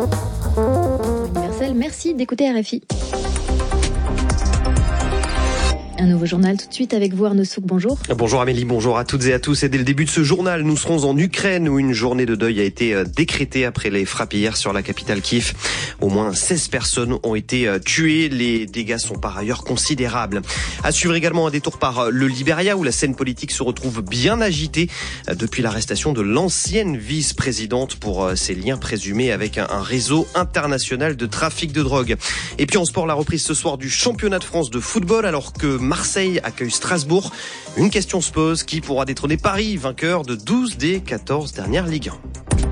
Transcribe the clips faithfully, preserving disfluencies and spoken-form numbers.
Universel, merci d'écouter R F I. Un nouveau journal tout de suite avec vous Arnaud Souk, bonjour. Bonjour Amélie, bonjour à toutes et à tous. Et dès le début de ce journal, nous serons en Ukraine où une journée de deuil a été décrétée après les frappes hier sur la capitale Kiev. Au moins seize personnes ont été tuées. Les dégâts sont par ailleurs considérables. À suivre également un détour par le Libéria où la scène politique se retrouve bien agitée depuis l'arrestation de l'ancienne vice-présidente pour ses liens présumés avec un réseau international de trafic de drogue. Et puis en sport, la reprise ce soir du championnat de France de football alors que Marseille accueille Strasbourg. Une question se pose, qui pourra détrôner Paris, vainqueur de douze des quatorze dernières Ligue un?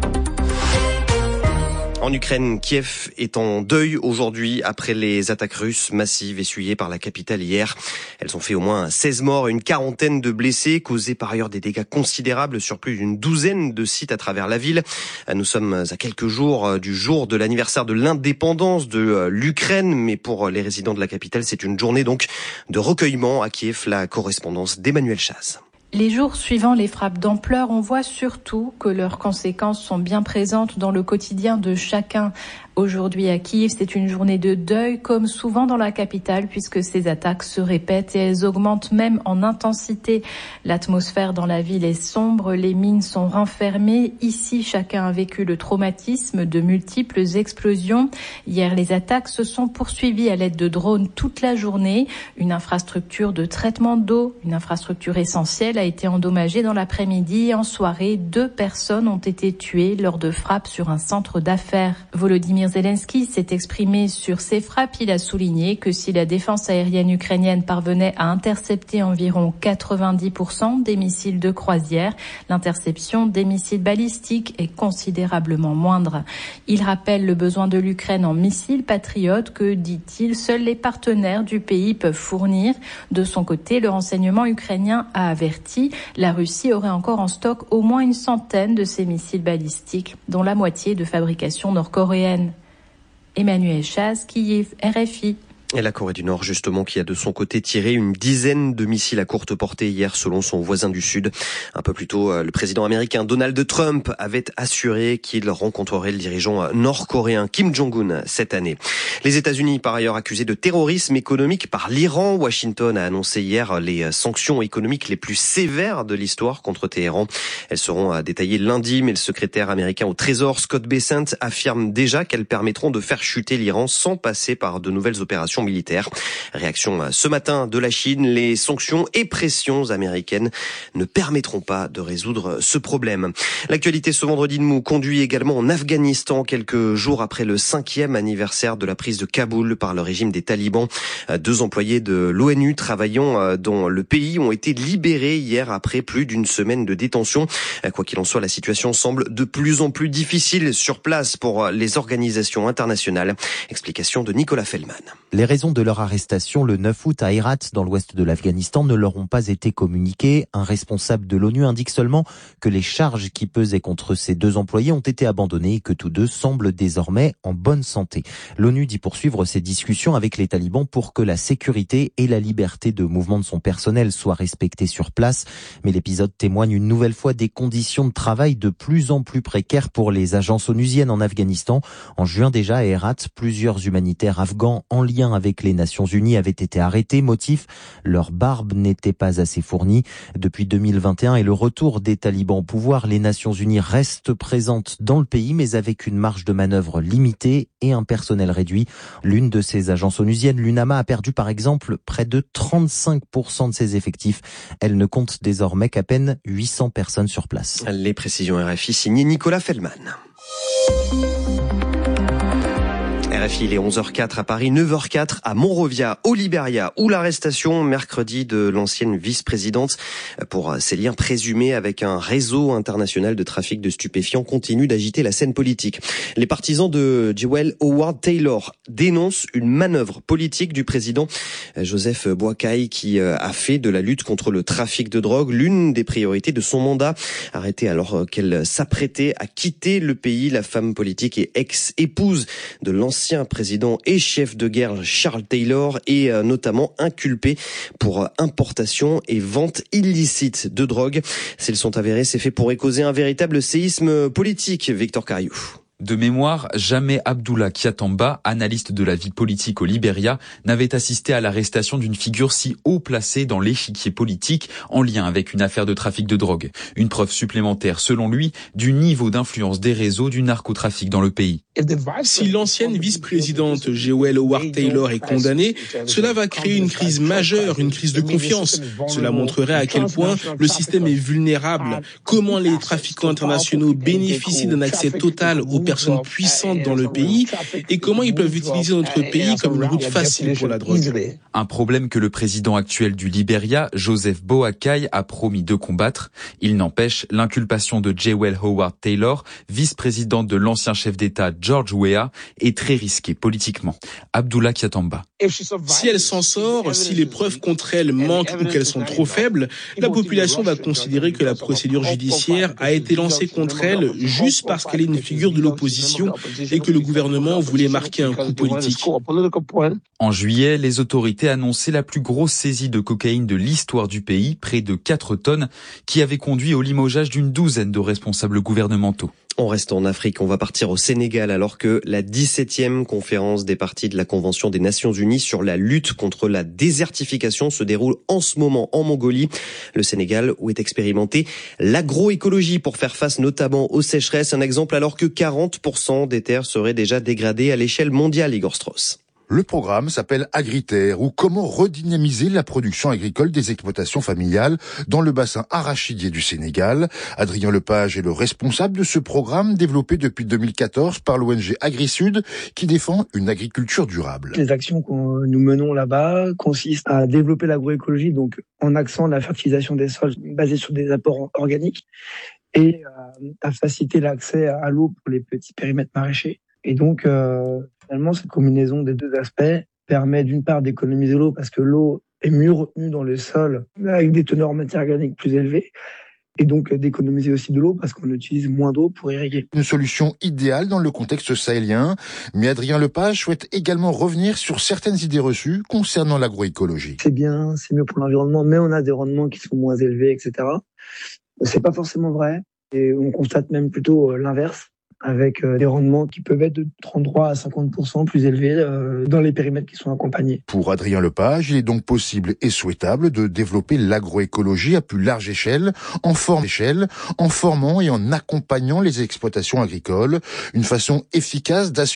En Ukraine, Kiev est en deuil aujourd'hui après les attaques russes massives essuyées par la capitale hier. Elles ont fait au moins seize morts et une quarantaine de blessés, causés par ailleurs des dégâts considérables sur plus d'une douzaine de sites à travers la ville. Nous sommes à quelques jours du jour de l'anniversaire de l'indépendance de l'Ukraine, mais pour les résidents de la capitale, c'est une journée donc de recueillement à Kiev. La correspondance d'Emmanuel Chaz. Les jours suivant les frappes d'ampleur, on voit surtout que leurs conséquences sont bien présentes dans le quotidien de chacun. Aujourd'hui à Kiev, c'est une journée de deuil, comme souvent dans la capitale, puisque ces attaques se répètent et elles augmentent même en intensité. L'atmosphère dans la ville est sombre, les mines sont renfermées. Ici, chacun a vécu le traumatisme de multiples explosions. Hier, les attaques se sont poursuivies à l'aide de drones toute la journée. Une infrastructure de traitement d'eau, une infrastructure essentielle, a été endommagée dans l'après-midi. En soirée, deux personnes ont été tuées lors de frappes sur un centre d'affaires. Volodymyr Zelensky s'est exprimé sur ces frappes. Il a souligné que si la défense aérienne ukrainienne parvenait à intercepter environ quatre-vingt-dix pour cent des missiles de croisière, l'interception des missiles balistiques est considérablement moindre. Il rappelle le besoin de l'Ukraine en missiles patriotes que, dit-il, seuls les partenaires du pays peuvent fournir. De son côté, le renseignement ukrainien a averti, la Russie aurait encore en stock au moins une centaine de ces missiles balistiques, dont la moitié de fabrication nord-coréenne. Emmanuel Chaz, Kiev, R F I. Et la Corée du Nord, justement, qui a de son côté tiré une dizaine de missiles à courte portée hier, selon son voisin du Sud. Un peu plus tôt, le président américain Donald Trump avait assuré qu'il rencontrerait le dirigeant nord-coréen Kim Jong-un cette année. Les États-Unis, par ailleurs, accusés de terrorisme économique par l'Iran. Washington a annoncé hier les sanctions économiques les plus sévères de l'histoire contre Téhéran. Elles seront détaillées lundi, mais le secrétaire américain au Trésor, Scott Bessent, affirme déjà qu'elles permettront de faire chuter l'Iran sans passer par de nouvelles opérations militaire. Réaction ce matin de la Chine, les sanctions et pressions américaines ne permettront pas de résoudre ce problème. L'actualité ce vendredi nous conduit également en Afghanistan, quelques jours après le cinquième anniversaire de la prise de Kaboul par le régime des talibans. Deux employés de l'ONU travaillant dans le pays ont été libérés hier après plus d'une semaine de détention. Quoi qu'il en soit, la situation semble de plus en plus difficile sur place pour les organisations internationales. Explication de Nicolas Fellman. Les raisons de leur arrestation le neuf août à Herat, dans l'ouest de l'Afghanistan, ne leur ont pas été communiquées. Un responsable de l'ONU indique seulement que les charges qui pesaient contre ces deux employés ont été abandonnées et que tous deux semblent désormais en bonne santé. L'ONU dit poursuivre ses discussions avec les talibans pour que la sécurité et la liberté de mouvement de son personnel soient respectées sur place. Mais l'épisode témoigne une nouvelle fois des conditions de travail de plus en plus précaires pour les agences onusiennes en Afghanistan. En juin déjà, à Herat, plusieurs humanitaires afghans en lien avec les Nations Unies avaient été arrêtés. Motif, leur barbe n'était pas assez fournie. Depuis deux mille vingt et un et le retour des talibans au pouvoir, les Nations Unies restent présentes dans le pays, mais avec une marge de manœuvre limitée et un personnel réduit. L'une de ces agences onusiennes, l'UNAMA, a perdu par exemple près de trente-cinq pour cent de ses effectifs. Elle ne compte désormais qu'à peine huit cents personnes sur place. Les précisions R F I signées Nicolas Fellman. R F I, il est onze heures quatre à Paris, neuf heures quatre à Monrovia, au Libéria, où l'arrestation mercredi de l'ancienne vice-présidente pour ses liens présumés avec un réseau international de trafic de stupéfiants continue d'agiter la scène politique. Les partisans de Jewel Howard Taylor dénoncent une manœuvre politique du président Joseph Boakai qui a fait de la lutte contre le trafic de drogue l'une des priorités de son mandat. Arrêtée alors qu'elle s'apprêtait à quitter le pays, la femme politique et ex-épouse de l'ancien président et chef de guerre Charles Taylor est notamment inculpé pour importation et vente illicite de drogue. S'ils sont avérés, ces faits pourraient causer un véritable séisme politique. Victor Cariou. De mémoire, jamais Abdullah Kyatamba, analyste de la vie politique au Libéria, n'avait assisté à l'arrestation d'une figure si haut placée dans l'échiquier politique en lien avec une affaire de trafic de drogue. Une preuve supplémentaire, selon lui, du niveau d'influence des réseaux du narcotrafic dans le pays. Si l'ancienne vice-présidente Jewel Howard Taylor est condamnée, cela va créer une crise majeure, une crise de confiance. Cela montrerait à quel point le système est vulnérable, comment les trafiquants internationaux bénéficient d'un accès total aux personnes puissantes dans le pays et comment ils peuvent utiliser notre pays comme une route facile pour la drogue. Un problème que le président actuel du Libéria, Joseph Boakai, a promis de combattre. Il n'empêche, l'inculpation de Jewel Howard Taylor, vice-présidente de l'ancien chef d'État George Weah, est très risquée politiquement. Abdullah Kyatamba. Si elle s'en sort, si les preuves contre elle manquent ou qu'elles sont trop faibles, la population va considérer que la procédure judiciaire a été lancée contre elle juste parce qu'elle est une figure de l'opposition et que le gouvernement voulait marquer un coup politique. En juillet, les autorités annonçaient la plus grosse saisie de cocaïne de l'histoire du pays, près de quatre tonnes, qui avait conduit au limogeage d'une douzaine de responsables gouvernementaux. On reste en Afrique, on va partir au Sénégal alors que la dix-septième conférence des parties de la Convention des Nations Unies sur la lutte contre la désertification se déroule en ce moment en Mongolie. Le Sénégal où est expérimentée l'agroécologie pour faire face notamment aux sécheresses. Un exemple alors que quarante pour cent des terres seraient déjà dégradées à l'échelle mondiale, Igor Strauss. Le programme s'appelle Agriterre, ou comment redynamiser la production agricole des exploitations familiales dans le bassin arachidier du Sénégal. Adrien Lepage est le responsable de ce programme développé depuis deux mille quatorze par l'O N G AgriSud qui défend une agriculture durable. Les actions que nous menons là-bas consistent à développer l'agroécologie, donc en accent la fertilisation des sols basée sur des apports organiques et à faciliter l'accès à l'eau pour les petits périmètres maraîchers. Et donc, euh, finalement, cette combinaison des deux aspects permet d'une part d'économiser l'eau parce que l'eau est mieux retenue dans les sols avec des teneurs en matière organique plus élevées. Et donc d'économiser aussi de l'eau parce qu'on utilise moins d'eau pour irriguer. Une solution idéale dans le contexte sahélien. Mais Adrien Lepage souhaite également revenir sur certaines idées reçues concernant l'agroécologie. C'est bien, c'est mieux pour l'environnement, mais on a des rendements qui sont moins élevés, et cetera. C'est pas forcément vrai. Et on constate même plutôt l'inverse, avec des rendements qui peuvent être de trente-trois à cinquante pour cent plus élevés dans les périmètres qui sont accompagnés. Pour Adrien Lepage, il est donc possible et souhaitable de développer l'agroécologie à plus large échelle, en forme d'échelle, en formant et en accompagnant les exploitations agricoles, une façon efficace d'assurer